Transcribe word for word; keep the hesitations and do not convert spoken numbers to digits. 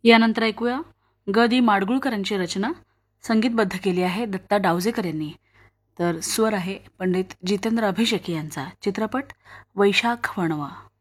यानंतर ऐकूया ग दी माडगुळकरांची रचना संगीतबद्ध केली आहे दत्ता डावजेकर यांनी. तर स्वर आहे पंडित जितेंद्र अभिषेकी यांचा. चित्रपट वैशाख वणवा.